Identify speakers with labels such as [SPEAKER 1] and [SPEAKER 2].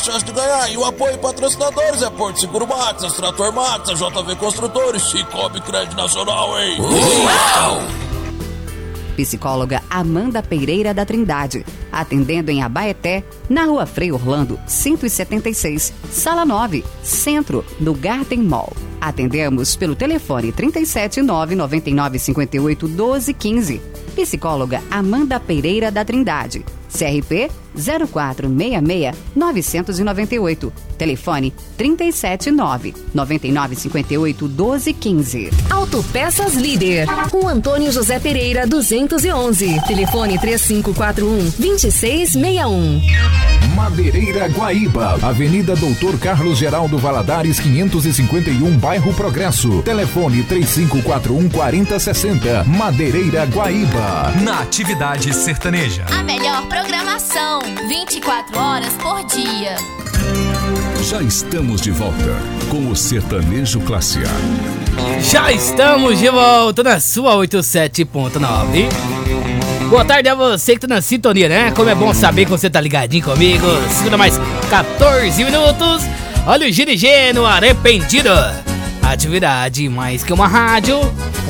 [SPEAKER 1] chance de ganhar. E o apoio patrocinadores é Porto Seguro Max, Extrator Max, a JV Construtores, Cicobi Crédito Nacional, hein? Uau!
[SPEAKER 2] Psicóloga Amanda Pereira da Trindade, atendendo em Abaeté, na Rua Frei Orlando, 176, Sala 9, Centro, no Garden Mall. Atendemos pelo telefone 379-9958-1215. Psicóloga Amanda Pereira da Trindade, CRP 0466-998. Telefone 379-9958-1215.
[SPEAKER 3] Autopeças Líder. Com Antônio José Pereira 211. Telefone 3541-2661.
[SPEAKER 4] Madeireira Guaíba, Avenida Doutor Carlos Geraldo Valadares 551, Bairro Progresso. Telefone 3541-4060. Madeireira Guaíba.
[SPEAKER 5] Na atividade sertaneja.
[SPEAKER 6] A melhor programação, 24 horas por dia.
[SPEAKER 4] Já estamos de volta com o Sertanejo Classe A.
[SPEAKER 7] Já estamos de volta na sua 87.9. Boa tarde a você que tá na sintonia, né? Como é bom saber que você tá ligadinho comigo. Segunda mais 14 minutos. Olha o Girigê no Arrependido. Atividade mais que uma rádio,